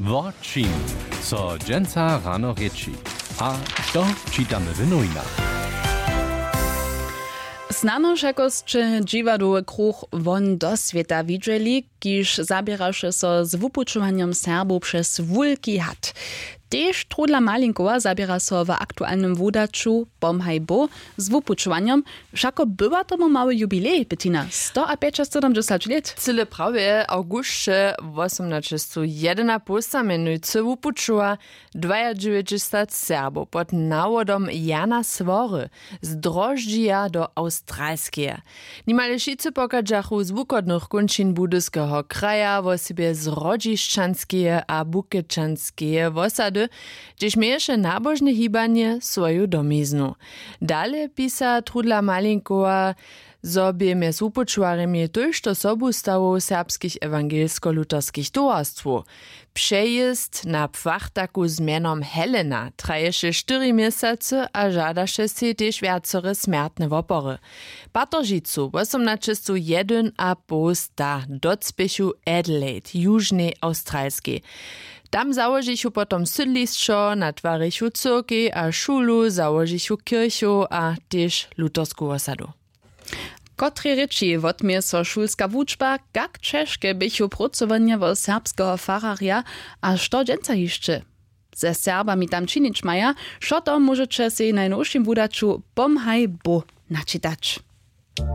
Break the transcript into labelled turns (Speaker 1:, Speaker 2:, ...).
Speaker 1: Wortschin, co dżęca rano rieči. A to čitamy w nowinach.
Speaker 2: Znano všakosće dživadły kruh won do sveta widźeli, kiž zabieraše so z wupučovanjem Serbów przez wulki had. Tež Trudla Malinkowa zabiera so w aktualnym wudaču Bomhaj-Bo z wupučovanjem, všako była tomu mały jubilej, Bettina, 170 lat.
Speaker 3: Cyle prawie augustsze 1811 menujcy wupučova 92 Serbów pod nawodom Jana Swory z Droždžija do Australskeje. Nimale šicy pokadžachu z wukodnych kunčin budyskiego kraja wo sobie z Rodzišćanskeje a Bukečanskeje wosady, gdzieś mieješe nabożne hibanie swoju domiznu. Dalej pisa Trudla Malinkowa, zobie mjez wupučowaremi tuž to sobu stawów serbskich ewangelsko-luterskich towarstwów. Przejazd na płachtaku z mianom Helena traješe 4 miesiące a żadaše si też wiacore smärtne wopory. Patoržicu 1801 a posta docpechu Adelaide, južnej Australskiej. Tam założysiu potom sydlisko, natwarichu cyrki a szulu, założysiu kirchu a też lutersku osadu.
Speaker 2: Kotri reči wotmie so šulska wučba, jak češke bychu pracowanie wo serbskiego fararia, a što dżęca jeszcze? Ze Serbami tam činić maja, što to możecie si najnowszym wudaču Bomhaj-Bo naczytać.